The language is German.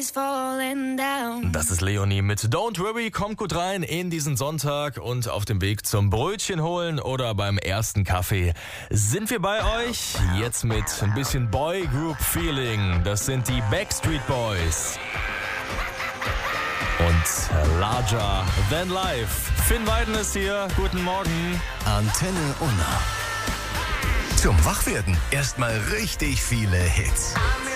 Das ist Leonie mit Don't Worry, kommt gut rein in diesen Sonntag und auf dem Weg zum Brötchen holen oder beim ersten Kaffee sind wir bei euch. Jetzt mit ein bisschen Boy Group Feeling. Das sind die Backstreet Boys. Und Larger Than Life. Finn Weiden ist hier. Guten Morgen. Antenne Unna. Zum Wachwerden erstmal richtig viele Hits.